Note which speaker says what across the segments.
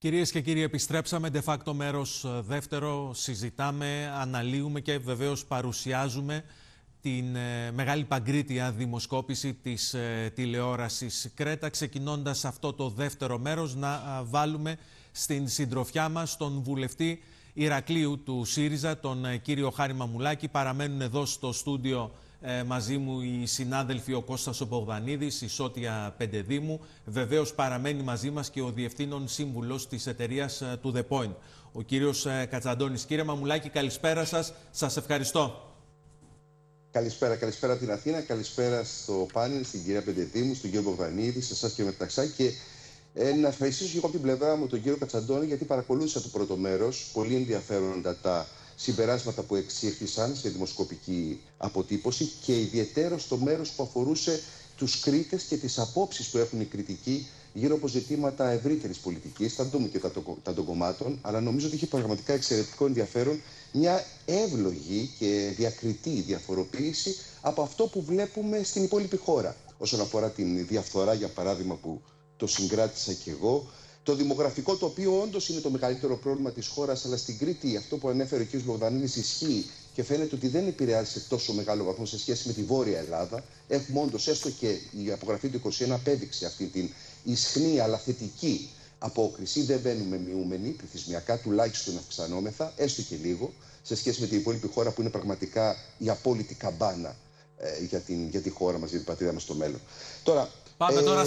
Speaker 1: Κυρίες και κύριοι, επιστρέψαμε de facto μέρος δεύτερο, συζητάμε, αναλύουμε και βεβαίως παρουσιάζουμε την μεγάλη παγκρίτια δημοσκόπηση της τηλεόρασης Κρέτα, ξεκινώντας αυτό το δεύτερο μέρος να βάλουμε στην συντροφιά μας τον βουλευτή Ηρακλείου του ΣΥΡΙΖΑ, τον κύριο Χάρη Μαμουλάκη. Παραμένουν εδώ στο στούντιο μαζί μου οι συνάδελφοι ο Κώστας ο Μπογδανίδης, η Σώτια Πεντεδήμου. Βεβαίως παραμένει μαζί μας και ο Διευθύνων Σύμβουλος της εταιρείας του The Point, ο κύριος Κατσαντώνης. Κύριε Μαμουλάκη, καλησπέρα σας. Σας ευχαριστώ.
Speaker 2: Καλησπέρα την Αθήνα, καλησπέρα στο πάνελ, στην κυρία Πεντεδήμου, στον κύριο Μπογδανίδη, σε εσάς και ο Μεταξά. Και να ευχαριστήσω και εγώ από την πλευρά μου τον κύριο Κατσαντώνη, γιατί παρακολούθησα το πρώτο μέρος. Πολύ ενδιαφέροντα τα συμπεράσματα που εξήχθησαν σε δημοσκοπική αποτύπωση και ιδιαίτερα στο μέρος που αφορούσε τους Κρήτες και τις απόψεις που έχουν οι κριτικοί γύρω από ζητήματα ευρύτερης πολιτικής. Θα δούμε και τα των κομμάτων, αλλά νομίζω ότι είχε πραγματικά εξαιρετικό ενδιαφέρον μια εύλογη και διακριτή διαφοροποίηση από αυτό που βλέπουμε στην υπόλοιπη χώρα. Όσον αφορά την διαφθορά, για παράδειγμα, που το συγκράτησα κι εγώ, το δημογραφικό, το οποίο όντως είναι το μεγαλύτερο πρόβλημα της χώρας, αλλά στην Κρήτη αυτό που ανέφερε ο κ. Μπογδανίδης ισχύει και φαίνεται ότι δεν επηρεάζει σε τόσο μεγάλο βαθμό σε σχέση με τη Βόρεια Ελλάδα. Έχουμε όντως, έστω και η απογραφή του 2021 απέδειξε αυτή την ισχνή αλλά θετική απόκριση. Δεν μπαίνουμε μειούμενοι, πληθυσμιακά τουλάχιστον αυξανόμεθα, έστω και λίγο, σε σχέση με την υπόλοιπη χώρα που είναι πραγματικά η απόλυτη καμπάνα για τη χώρα μας, για την πατρίδα μας στο μέλλον. Τώρα,
Speaker 1: πάμε τώρα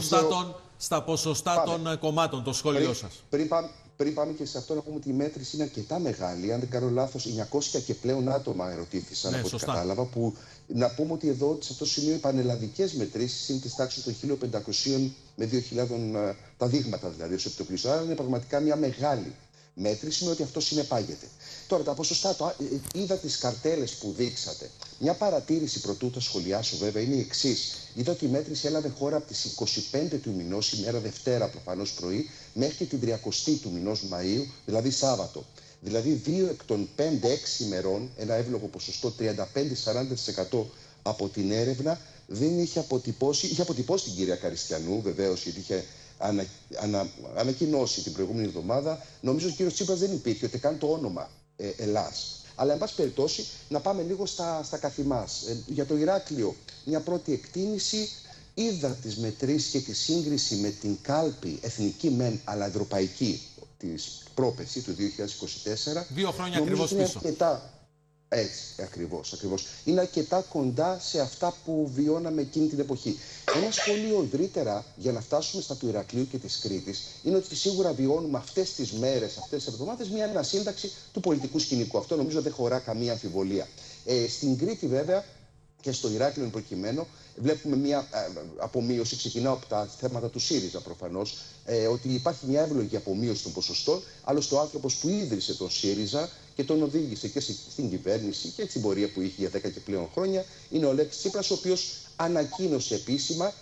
Speaker 1: στα ποσοστά των κομμάτων, το σχόλιο σας.
Speaker 2: Πριν πάμε και σε αυτό, να πούμε ότι η μέτρηση είναι αρκετά μεγάλη. Αν δεν κάνω λάθος, 900 και πλέον άτομα ερωτήθησαν, από ό,τι κατάλαβα. Που να πούμε ότι εδώ, σε αυτό το σημείο, οι πανελλαδικές μετρήσεις είναι της τάξης των 1.500 με 2.000, τα δείγματα δηλαδή, ως επιτοπλίστων. Άρα είναι πραγματικά μια μεγάλη μέτρηση, με ότι αυτό συνεπάγεται. Τώρα, τα ποσοστά, είδα τις καρτέλες που δείξατε. Μια παρατήρηση πρωτού τα σχολιάσω, βέβαια, είναι η εξής. Είδα ότι η μέτρηση έλαβε χώρα από τις 25 του μηνός, ημέρα Δευτέρα προφανώς πρωί, μέχρι και την 30η του μηνός Μαΐου, δηλαδή Σάββατο. Δηλαδή 2 εκ των 5-6 ημερών, ένα εύλογο ποσοστό 35-40% από την έρευνα, δεν είχε αποτυπώσει την κυρία Καριστιανού, βεβαίως, γιατί είχε ανακοινώσει την προηγούμενη εβδομάδα. Νομίζω ότι ο κύριος Τσίπρας δεν υπήρχε, ούτε καν το όνομα Ελλάς. Αλλά, εν πάση περιπτώσει, να πάμε λίγο στα καθημάς. Για το Ηράκλειο, μια πρώτη εκτίμηση. Είδα τις μετρήσεις και τη σύγκριση με την κάλπη εθνική μεν, αλλά ευρωπαϊκή, της πρόπεση του 2024.
Speaker 1: 2 χρόνια ακριβώς πίσω.
Speaker 2: Έτσι, ακριβώς. Είναι αρκετά κοντά σε αυτά που βιώναμε εκείνη την εποχή. Ένα σχόλιο ευρύτερα για να φτάσουμε στα του Ηρακλείου και της Κρήτης είναι ότι σίγουρα βιώνουμε αυτές τις μέρες, αυτές τις εβδομάδες, μια ανασύνταξη του πολιτικού σκηνικού. Αυτό νομίζω δεν χωρά καμία αμφιβολία. Στην Κρήτη, βέβαια, και στο Ηράκλειο εν προκειμένου, βλέπουμε μια απομείωση. Ξεκινάω από τα θέματα του ΣΥΡΙΖΑ προφανώς, ότι υπάρχει μια εύλογη απομείωση των ποσοστών. Άλλωστε, ο άνθρωπος που ίδρυσε τον ΣΥΡΙΖΑ και τον οδήγησε και στην κυβέρνηση και στην πορεία που είχε για 10 και πλέον χρόνια είναι ο Αλέξης Τσίπρας, ο οποίος ανακοίνωσε επίσημα,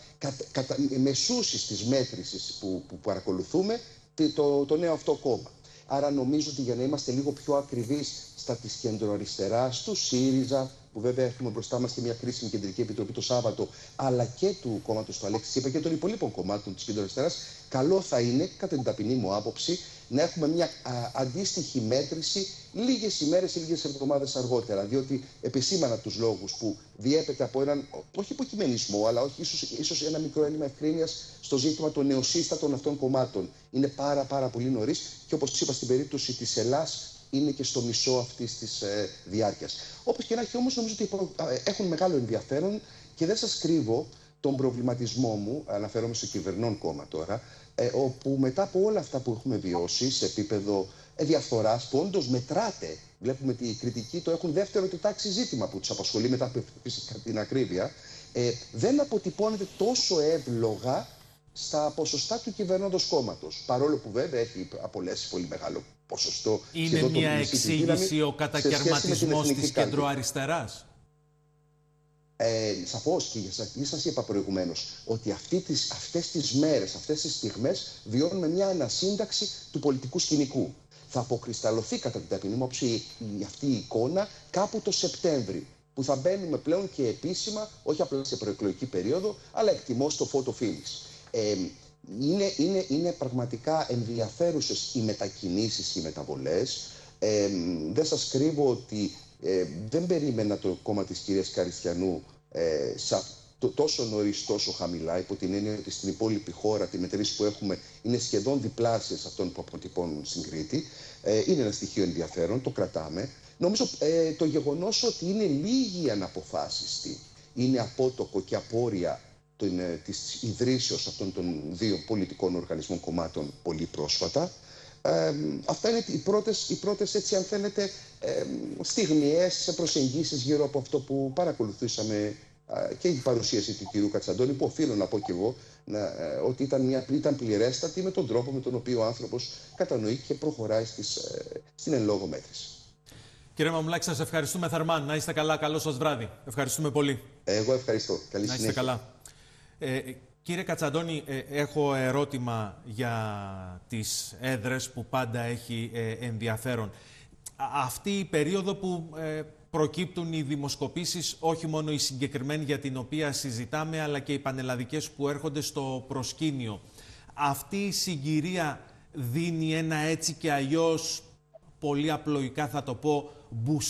Speaker 2: μεσούσης της μέτρησης που παρακολουθούμε, το νέο αυτό κόμμα. Άρα νομίζω ότι για να είμαστε λίγο πιο ακριβείς στα της κεντροαριστεράς, του ΣΥΡΙΖΑ, που βέβαια έχουμε μπροστά μας και μια κρίσιμη κεντρική επιτροπή το Σάββατο, αλλά και του κόμματος του Αλέξη Τσίπρα και των υπολείπων κομμάτων της κεντροαριστεράς, καλό θα είναι, κατά την ταπεινή μου άποψη, να έχουμε μια αντίστοιχη μέτρηση λίγες ημέρες ή λίγες εβδομάδες αργότερα. Διότι επισήμανα τους λόγους που διέπεται από έναν, όχι υποκειμενισμό, αλλά ίσως ένα μικρό έλλειμμα ευκρίνειας στο ζήτημα των νεοσύστατων αυτών κομμάτων. Είναι πάρα πολύ νωρίς και, όπως είπα, στην περίπτωση της Ελλάς, είναι και στο μισό αυτής της διάρκειας. Όπως και να έχει, όμως, νομίζω ότι έχουν μεγάλο ενδιαφέρον και δεν σας κρύβω τον προβληματισμό μου, αναφέρομαι στο κυβερνών κόμμα τώρα, όπου μετά από όλα αυτά που έχουμε βιώσει σε επίπεδο διαφθοράς, που όντως μετράται, βλέπουμε ότι οι κριτικοί το έχουν δεύτερο τετάξη ζήτημα που τους απασχολεί μετά από την ακρίβεια, δεν αποτυπώνεται τόσο εύλογα στα ποσοστά του κυβερνώντος κόμματος. Παρόλο που βέβαια έχει απολέσει πολύ μεγάλο ποσοστό.
Speaker 1: Είναι μια εξήγηση ο κατακαιρματισμός της κεντροαριστεράς.
Speaker 2: Σαφώς, και σας είπα προηγουμένως ότι αυτές τις μέρες, αυτές τις στιγμές βιώνουμε μια ανασύνταξη του πολιτικού σκηνικού. Θα αποκρισταλωθεί, κατά την ταπεινή μου άποψη, αυτή η εικόνα κάπου το Σεπτέμβρη, που θα μπαίνουμε πλέον και επίσημα, όχι απλά σε προεκλογική περίοδο, αλλά εκτιμώ στο photo finish. Είναι πραγματικά ενδιαφέρουσες οι μετακινήσεις και οι μεταβολές. Δεν σας κρύβω ότι δεν περίμενα το κόμμα της κυρίας Καριστιανού τόσο νωρίς, τόσο χαμηλά, υπό την έννοια ότι στην υπόλοιπη χώρα τη μετρήσεις που έχουμε είναι σχεδόν διπλάσιες αυτών που αποτυπώνουν στην Κρήτη. Είναι ένα στοιχείο ενδιαφέρον, το κρατάμε. Νομίζω το γεγονός ότι είναι λίγοι αναποφάσιστοι είναι απότοκο και απόρρια της ιδρύσεως αυτών των δύο πολιτικών οργανισμών κομμάτων πολύ πρόσφατα. Αυτά είναι οι πρώτες έτσι, αν θέλετε, στιγμιαίες προσεγγίσεις γύρω από αυτό που παρακολουθήσαμε και η παρουσίαση του κυρίου Κατσαντώνη, που οφείλω να πω κι εγώ ότι ήταν πληρέστατη με τον τρόπο με τον οποίο ο άνθρωπος κατανοεί και προχωράει στην εν λόγω μέτρηση.
Speaker 1: Κύριε Μαμουλάκη, σας ευχαριστούμε θερμά. Να είστε καλά. Καλό σας βράδυ. Ευχαριστούμε πολύ.
Speaker 2: Εγώ ευχαριστώ. Καλή συνέχεια.
Speaker 1: Να είστε καλά. Κύριε Κατσαντώνη, έχω ερώτημα για τις έδρες που πάντα έχει ενδιαφέρον. Αυτή η περίοδο που προκύπτουν οι δημοσκοπήσεις, όχι μόνο η συγκεκριμένη για την οποία συζητάμε, αλλά και οι πανελλαδικές που έρχονται στο προσκήνιο. Αυτή η συγκυρία δίνει ένα έτσι και αλλιώς, πολύ απλοϊκά θα το πω,